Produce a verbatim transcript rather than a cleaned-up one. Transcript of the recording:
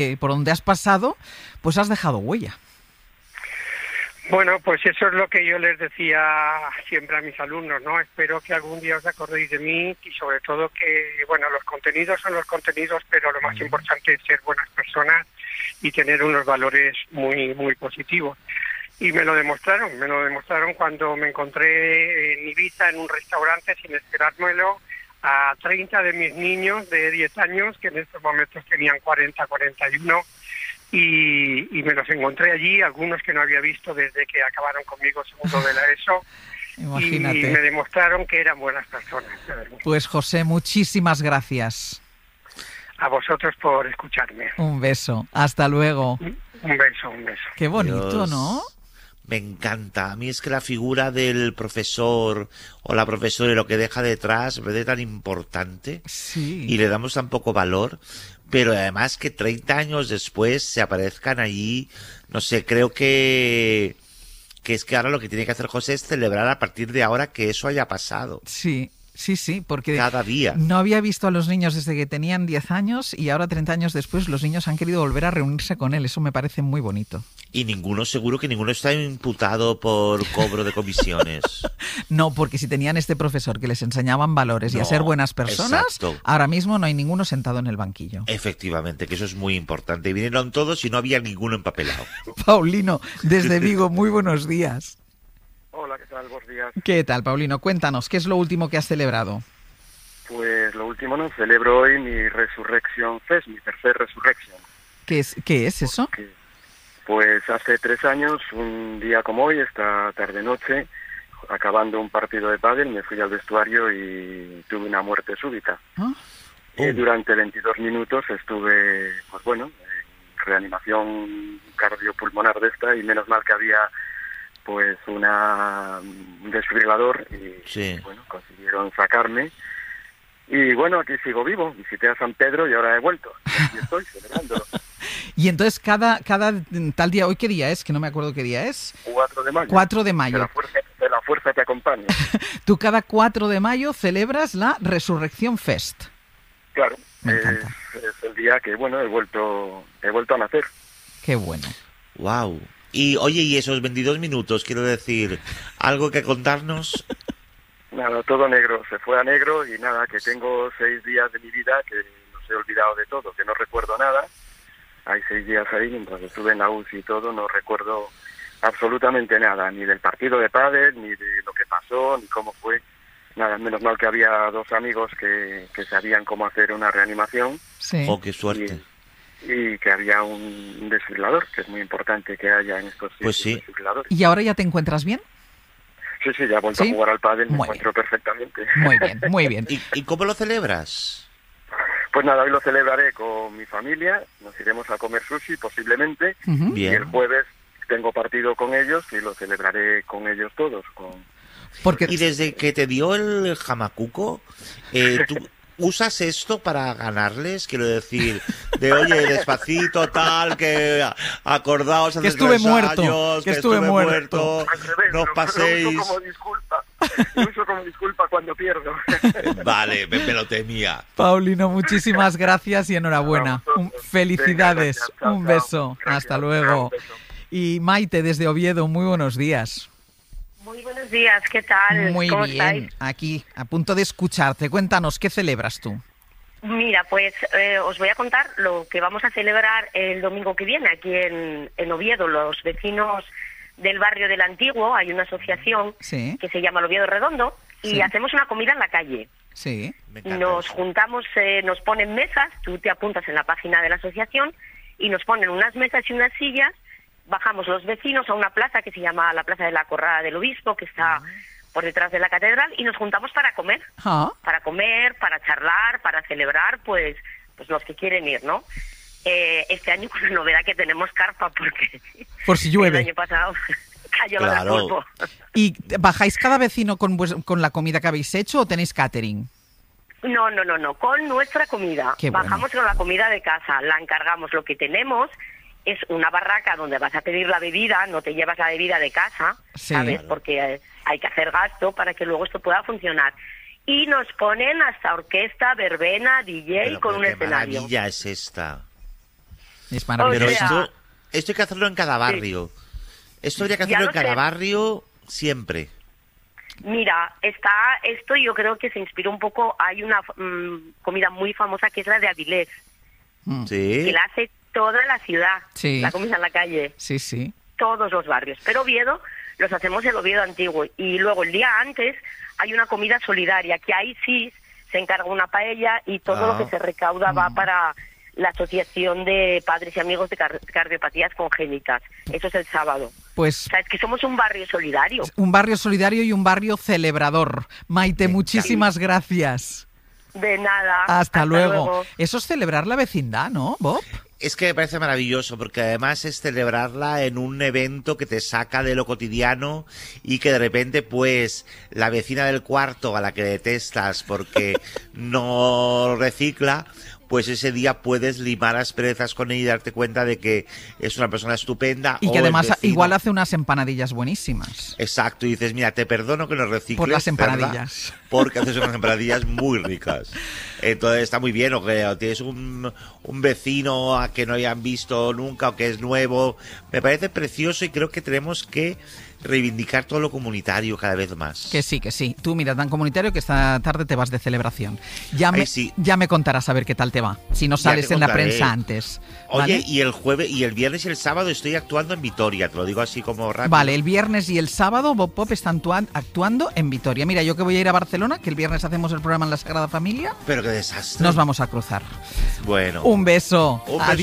eh, por donde has pasado, pues has dejado huella. Bueno, pues eso es lo que yo les decía siempre a mis alumnos, ¿no? Espero que algún día os acordéis de mí y sobre todo que, bueno, los contenidos son los contenidos, pero lo más importante es ser buenas personas y tener unos valores muy, muy positivos. Y me lo demostraron, me lo demostraron cuando me encontré en Ibiza en un restaurante sin esperármelo a treinta de mis niños de diez años, que en estos momentos tenían cuarenta, cuarenta y uno, y, y me los encontré allí, algunos que no había visto desde que acabaron conmigo segundo de la ESO. Imagínate. Y me demostraron que eran buenas personas. Pues José, muchísimas gracias. A vosotros por escucharme. Un beso, hasta luego. Un beso, un beso. Qué bonito, Dios. ¿No? Me encanta. A mí es que la figura del profesor o la profesora y lo que deja detrás me parece tan importante. Sí. Y le damos tan poco valor. Pero además que treinta años después se aparezcan allí, no sé, creo que, que es que ahora lo que tiene que hacer José es celebrar a partir de ahora que eso haya pasado. Sí. Sí, sí, porque cada día. No había visto a los niños desde que tenían diez años y ahora treinta años después los niños han querido volver a reunirse con él. Eso me parece muy bonito. Y ninguno, seguro que ninguno está imputado por cobro de comisiones. No, porque si tenían este profesor que les enseñaban valores no, y a ser buenas personas, exacto. Ahora mismo no hay ninguno sentado en el banquillo. Efectivamente, que eso es muy importante. Y vinieron todos y no había ninguno empapelado. Paulino, desde Vigo, muy buenos días. Hola, ¿qué tal? Buenos días. ¿Qué tal, Paulino? Cuéntanos, ¿qué es lo último que has celebrado? Pues lo último, no, celebro hoy mi Resurrection Fest, mi tercer Resurrection. ¿Qué es, qué es eso? Porque, pues hace tres años, un día como hoy, esta tarde-noche, acabando un partido de pádel, me fui al vestuario y tuve una muerte súbita. ¿Ah? Y oh. durante veintidós minutos estuve, pues bueno, en reanimación cardiopulmonar de esta y menos mal que había pues una un desfibrilador y sí. bueno, consiguieron sacarme y bueno, aquí sigo vivo, visité a San Pedro y ahora he vuelto, aquí estoy celebrándolo. Y entonces cada cada tal día, ¿hoy qué día es? Que no me acuerdo qué día es. cuatro de mayo. cuatro de mayo. De la fuerza, de la fuerza te acompaña. Tú cada cuatro de mayo celebras la Resurrección Fest. Claro, me es, encanta. Es el día que bueno, he vuelto he vuelto a nacer. Qué bueno. Wow. Y oye, y esos veintidós minutos, quiero decir, ¿algo que contarnos? Nada, todo negro, se fue a negro y nada, que tengo seis días de mi vida que los he olvidado de todo, que no recuerdo nada. Hay seis días ahí, mientras estuve en la U C I y todo, no recuerdo absolutamente nada, ni del partido de pádel, ni de lo que pasó, ni cómo fue. Nada, menos mal que había dos amigos que, que sabían cómo hacer una reanimación. Sí. Oh, qué suerte. Y, y que había un desfibrilador, que es muy importante que haya en estos pues sí. desfibriladores. ¿Y ahora ya te encuentras bien? Sí, sí, ya he vuelto ¿Sí? a jugar al pádel, me muy encuentro bien. perfectamente. Muy bien, muy bien. ¿Y, ¿Y cómo lo celebras? Pues nada, hoy lo celebraré con mi familia, nos iremos a comer sushi posiblemente, Uh-huh. y el jueves tengo partido con ellos y lo celebraré con ellos todos. Con... Porque... Y desde que te dio el jamacuco, eh, ¿tú usas esto para ganarles? Quiero decir, de oye, despacito, tal, que acordaos hace que estuve tres muerto, años, que, que estuve, estuve muerto. muerto, no os paséis. Lo uso como disculpa, lo uso como disculpa cuando pierdo. Vale, me, me lo temía. Paulino, muchísimas gracias y enhorabuena. Un, felicidades, Venga, gracias, chao, un chao. beso, Gracias, hasta luego. un beso. Y Maite, desde Oviedo, muy buenos días. Muy buenos días, ¿qué tal? Muy ¿Cómo bien, estáis? aquí, a punto de escucharte. Cuéntanos, ¿qué celebras tú? Mira, pues eh, os voy a contar lo que vamos a celebrar el domingo que viene aquí en, en Oviedo. Los vecinos del barrio del Antiguo, hay una asociación Sí. que se llama el Oviedo Redondo y Sí. hacemos una comida en la calle. Sí. Me encanta Nos eso. juntamos, eh, nos ponen mesas, tú te apuntas en la página de la asociación y nos ponen unas mesas y unas sillas. Bajamos los vecinos a una plaza que se llama la Plaza de la Corrada del Obispo, que está por detrás de la catedral, y nos juntamos para comer, Ah, para comer, para charlar, para celebrar, pues, pues los que quieren ir, ¿no? Eh, este año con la novedad que tenemos carpa, porque por si el llueve. año pasado cayó la Claro. del pulpo. ¿Y bajáis cada vecino con, vues- con la comida que habéis hecho o tenéis catering? No, no, no, no, con nuestra comida. Qué bueno. Bajamos con la comida de casa, la encargamos. Lo que tenemos es una barraca donde vas a pedir la bebida, no te llevas la bebida de casa, Sí. ¿sabes? Claro. Porque eh, hay que hacer gasto para que luego esto pueda funcionar. Y nos ponen hasta orquesta, verbena, D J Pero, con pero un qué escenario. maravilla es esta. Es maravilloso. Pero esto, esto hay que hacerlo en cada barrio. Sí. Esto habría que hacerlo en cada sé. barrio siempre. Mira, está esto yo creo que se inspiró un poco, hay una mmm, comida muy famosa que es la de Avilés. Sí. Que la hace toda la ciudad, sí. la comida en la calle. Sí, sí. Todos los barrios. Pero Oviedo los hacemos en Oviedo antiguo. Y luego el día antes hay una comida solidaria, que ahí sí se encarga una paella y todo ah. lo que se recauda mm. va para la Asociación de Padres y Amigos de Car- Cardiopatías Congénitas. Eso es el sábado. Pues, o sea, es que somos un barrio solidario. Un barrio solidario y un barrio celebrador. Maite, sí. muchísimas gracias. De nada. Hasta, Hasta luego. luego. Eso es celebrar la vecindad, ¿no, Bob? Es que me parece maravilloso, porque además es celebrarla en un evento que te saca de lo cotidiano y que de repente, pues, la vecina del cuarto a la que detestas porque no recicla, pues ese día puedes limar asperezas con ella y darte cuenta de que es una persona estupenda. Y que además igual hace unas empanadillas buenísimas. Exacto, y dices, mira, te perdono que no recicles. Por las empanadillas. ¿verdad? Porque haces unas empanadillas muy ricas. Entonces está muy bien, o que tienes un, un vecino a que no hayan visto nunca o que es nuevo. Me parece precioso y creo que tenemos que reivindicar todo lo comunitario cada vez más. Que sí, que sí. Tú, mira, tan comunitario que esta tarde te vas de celebración. Ya me, Ay, sí. ya me contarás a ver qué tal te va, si no sales en la prensa antes. ¿Vale? Oye, y el jueves, y el viernes y el sábado estoy actuando en Vitoria, te lo digo así como rápido. Vale, el viernes y el sábado Bob Pop están actuando en Vitoria. Mira, yo que voy a ir a Barcelona, que el viernes hacemos el programa en la Sagrada Familia. Pero qué desastre. Nos vamos a cruzar. Bueno. Un beso. Un beso.